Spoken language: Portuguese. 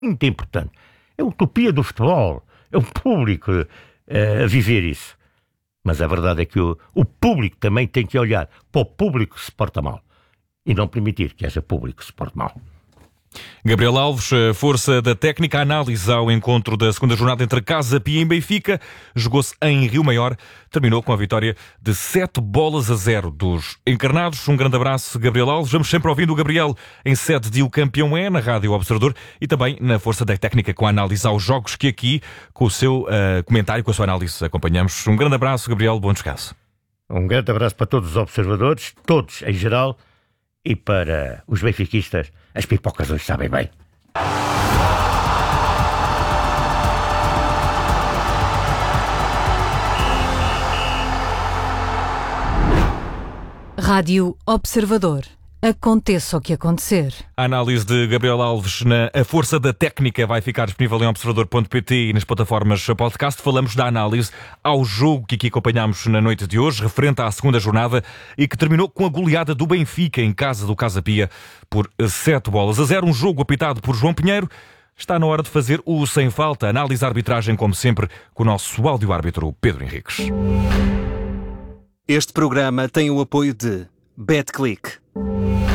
muito importante. É a utopia do futebol. É o público a viver isso. Mas a verdade é que o público também tem que olhar para o público que se porta mal e não permitir que haja público que se porte mal. Gabriel Alves, força da técnica, análise ao encontro da segunda jornada entre Casa Pia e Benfica. Jogou-se em Rio Maior, terminou com a vitória de 7-0 dos encarnados. Um grande abraço, Gabriel Alves. Vamos sempre ouvindo o Gabriel em sede de O Campeão é, na Rádio Observador, e também na força da técnica com a análise aos jogos que aqui, com o seu comentário, com a sua análise, acompanhamos. Um grande abraço, Gabriel, bom descanso. Um grande abraço para todos os observadores, todos em geral, e para os benfiquistas, as pipocas hoje sabem bem. Rádio Observador. Aconteça o que acontecer. A análise de Gabriel Alves na A Força da Técnica vai ficar disponível em observador.pt e nas plataformas podcast. Falamos da análise ao jogo que aqui acompanhámos na noite de hoje, referente à segunda jornada, e que terminou com a goleada do Benfica em casa do Casa Pia por 7-0. Um jogo apitado por João Pinheiro. Está na hora de fazer o sem falta. Análise à arbitragem, como sempre, com o nosso áudio-árbitro Pedro Henriques. Este programa tem o apoio de BetClick.